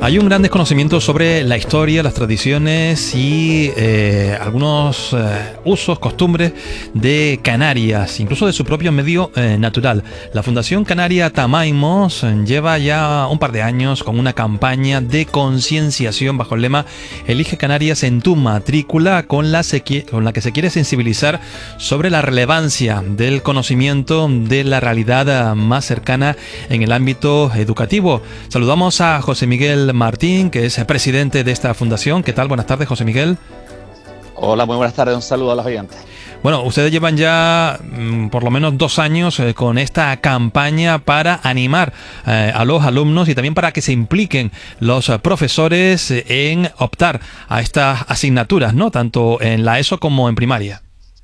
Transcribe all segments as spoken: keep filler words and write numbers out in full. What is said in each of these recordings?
Hay un gran desconocimiento sobre la historia, las tradiciones y eh, algunos eh, usos, costumbres de Canarias, incluso de su propio medio eh, natural. La Fundación Canaria Tamaimos lleva ya un par de años con una campaña de concienciación bajo el lema Elige Canarias en tu matrícula, con la, con la que se quiere sensibilizar sobre la relevancia del conocimiento de la realidad más cercana en el ámbito educativo. Saludamos a José Miguel Martín, que es presidente de esta fundación. ¿Qué tal? Buenas tardes, José Miguel. Hola, muy buenas tardes. Un saludo a los oyentes. Bueno, ustedes llevan ya mmm, por lo menos dos años eh, con esta campaña para animar eh, a los alumnos y también para que se impliquen los eh, profesores eh, en optar a estas asignaturas, ¿no? Tanto en la ESO como en primaria.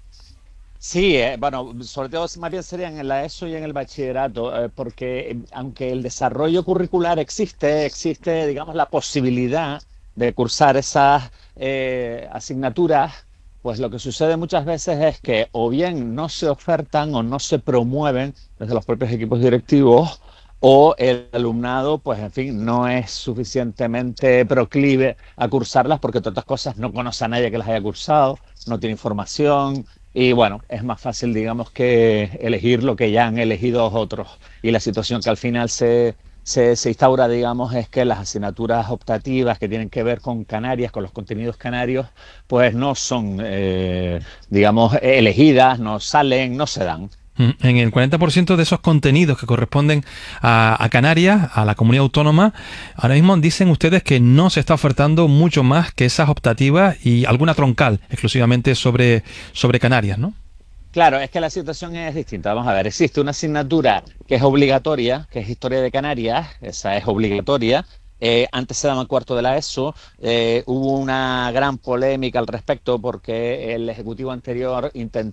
Sí, eh, bueno, sobre todo más bien serían en la ESO y en el bachillerato, eh, porque eh, aunque el desarrollo curricular existe, existe, digamos, la posibilidad de cursar esas eh, asignaturas, pues lo que sucede muchas veces es que o bien no se ofertan o no se promueven desde los propios equipos directivos, o el alumnado, pues en fin, no es suficientemente proclive a cursarlas porque, entre otras cosas, no conoce a nadie que las haya cursado, no tiene información. Y bueno, es más fácil, digamos, que elegir lo que ya han elegido otros. Y la situación que al final se, se, se instaura, digamos, es que las asignaturas optativas que tienen que ver con Canarias, con los contenidos canarios, pues no son, eh, digamos, elegidas, no salen, no se dan. En el cuarenta por ciento de esos contenidos que corresponden a, a Canarias, a la comunidad autónoma, ahora mismo dicen ustedes que no se está ofertando mucho más que esas optativas y alguna troncal exclusivamente sobre, sobre Canarias, ¿no? Claro, es que la situación es distinta. Vamos a ver, existe una asignatura que es obligatoria, que es Historia de Canarias, esa es obligatoria. Eh, antes se daba en cuarto de la ESO, eh, hubo una gran polémica al respecto porque el ejecutivo anterior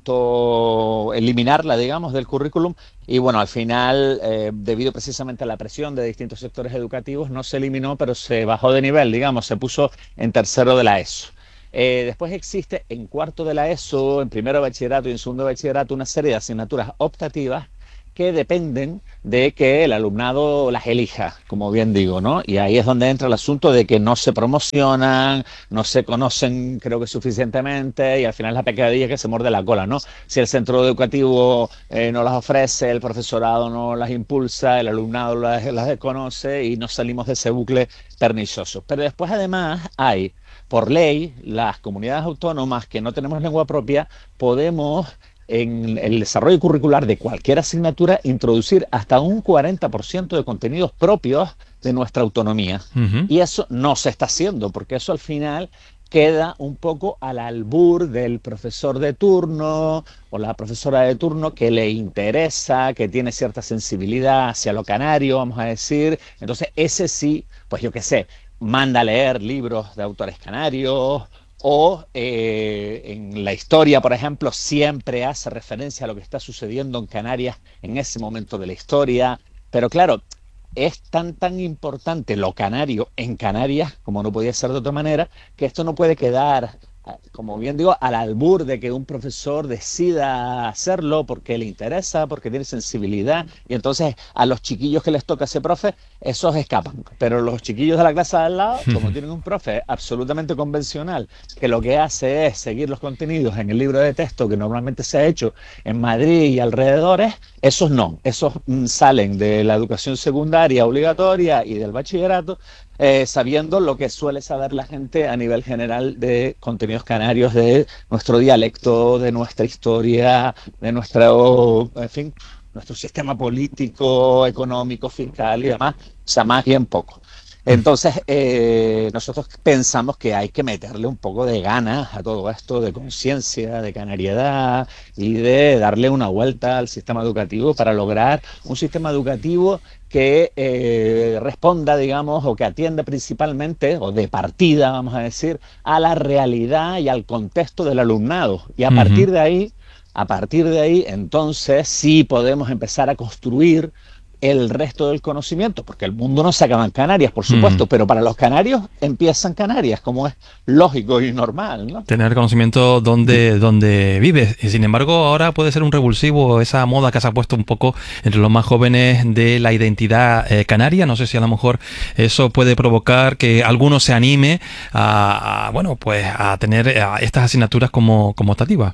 intentó eliminarla, digamos, del currículum y bueno, al final, eh, debido precisamente a la presión de distintos sectores educativos, no se eliminó, pero se bajó de nivel, digamos, se puso en tercero de la ESO. Eh, después existe en cuarto de la ESO, en primero de bachillerato y en segundo de bachillerato, una serie de asignaturas optativas que dependen de que el alumnado las elija, como bien digo, ¿no? Y ahí es donde entra el asunto de que no se promocionan, no se conocen, creo que suficientemente, y al final la pecadilla que se muerde la cola, ¿no? Si el centro educativo eh, no las ofrece, el profesorado no las impulsa, el alumnado las, las desconoce y nos salimos de ese bucle pernicioso. Pero después además hay, por ley, las comunidades autónomas que no tenemos lengua propia, podemos en el desarrollo curricular de cualquier asignatura introducir hasta un cuarenta por ciento de contenidos propios de nuestra autonomía. Uh-huh. Y eso no se está haciendo, porque eso al final queda un poco al albur del profesor de turno o la profesora de turno que le interesa, que tiene cierta sensibilidad hacia lo canario, vamos a decir. Entonces ese sí, pues yo qué sé, manda a leer libros de autores canarios, o eh, en la historia, por ejemplo, siempre hace referencia a lo que está sucediendo en Canarias en ese momento de la historia. Pero claro, es tan tan importante lo canario en Canarias, como no podía ser de otra manera, que esto no puede quedar, como bien digo, al albur de que un profesor decida hacerlo porque le interesa, porque tiene sensibilidad, y entonces a los chiquillos que les toca ese profe, esos escapan. Pero los chiquillos de la clase de al lado, como tienen un profe absolutamente convencional, que lo que hace es seguir los contenidos en el libro de texto que normalmente se ha hecho en Madrid y alrededores, esos no, esos mm, salen de la educación secundaria obligatoria y del bachillerato, Eh, sabiendo lo que suele saber la gente a nivel general de contenidos canarios, de nuestro dialecto, de nuestra historia, de nuestro, en fin, nuestro sistema político, económico, fiscal y demás, o sea, más bien poco. Entonces, eh, nosotros pensamos que hay que meterle un poco de ganas a todo esto, de conciencia, de canariedad y de darle una vuelta al sistema educativo para lograr un sistema educativo que eh, responda, digamos, o que atienda principalmente, o de partida, vamos a decir, a la realidad y al contexto del alumnado. Y a uh-huh. partir de ahí, a partir de ahí, entonces sí podemos empezar a construir el resto del conocimiento, porque el mundo no se acaba en Canarias, por supuesto, mm. pero para los canarios empiezan Canarias, como es lógico y normal, ¿no? Tener conocimiento donde, donde vives. Y sin embargo, ahora puede ser un revulsivo esa moda que se ha puesto un poco entre los más jóvenes de la identidad eh, canaria. No sé si a lo mejor eso puede provocar que alguno se anime a, a bueno, pues a tener a estas asignaturas como, como optativas.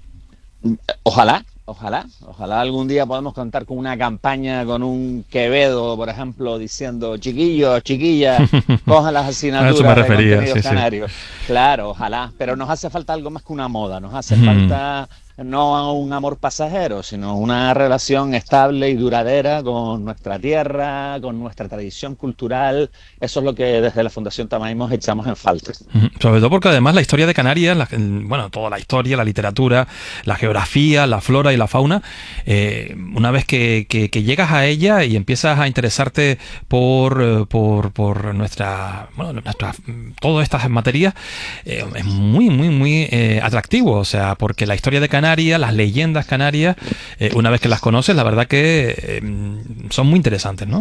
Ojalá. Ojalá, ojalá algún día podamos contar con una campaña con un Quevedo, por ejemplo, diciendo chiquillos, chiquillas, cojan las asignaturas eso me refería, de contenidos sí, canarios. Sí. Claro, ojalá, pero nos hace falta algo más que una moda, nos hace mm. falta no un amor pasajero, sino una relación estable y duradera con nuestra tierra, con nuestra tradición cultural. Eso es lo que desde la Fundación Tamaimos echamos en falta. Sobre todo porque además la historia de Canarias, la, bueno, toda la historia, la literatura, la geografía, la flora y la fauna, eh, una vez que, que, que llegas a ella y empiezas a interesarte por, por, por nuestra, bueno, nuestra, todas estas materias, eh, es muy, muy, muy eh, atractivo. O sea, porque la historia de Canarias, las leyendas canarias, eh, una vez que las conoces, la verdad que eh, son muy interesantes, ¿no?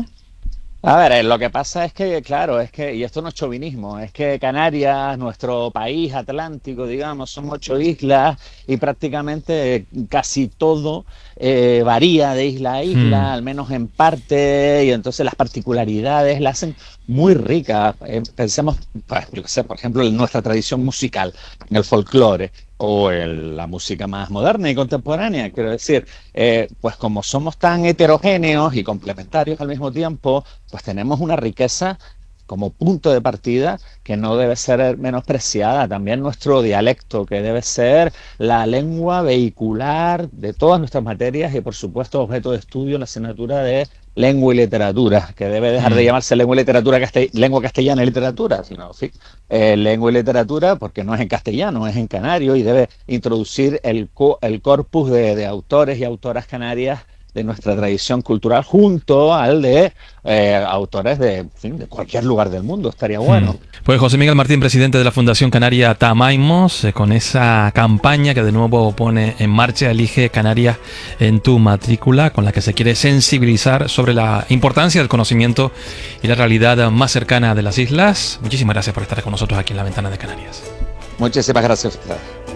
A ver, lo que pasa es que, claro, es que, y esto no es chauvinismo, es que Canarias, nuestro país atlántico, digamos, son ocho islas y prácticamente casi todo eh, varía de isla a isla, mm. al menos en parte, y entonces las particularidades la hacen muy rica. Eh, pensemos, pues, yo qué sé, por ejemplo, en nuestra tradición musical, en el folclore, o en la música más moderna y contemporánea, quiero decir, eh, pues como somos tan heterogéneos y complementarios al mismo tiempo, pues tenemos una riqueza como punto de partida que no debe ser menospreciada. También nuestro dialecto, que debe ser la lengua vehicular de todas nuestras materias y por supuesto objeto de estudio en la asignatura de lengua y literatura, que debe dejar de llamarse lengua y literatura, castell- lengua castellana y literatura, sino sí, eh, lengua y literatura, porque no es en castellano, es en canario, y debe introducir el, co- el corpus de, de autores y autoras canarias de nuestra tradición cultural junto al de eh, autores de, en fin, de cualquier lugar del mundo. Estaría bueno. Pues José Miguel Martín, presidente de la Fundación Canaria Tamaimos, eh, con esa campaña que de nuevo pone en marcha Elige Canarias en tu matrícula, con la que se quiere sensibilizar sobre la importancia del conocimiento y la realidad más cercana de las islas. Muchísimas gracias por estar con nosotros aquí en La Ventana de Canarias. Muchísimas gracias a ustedes.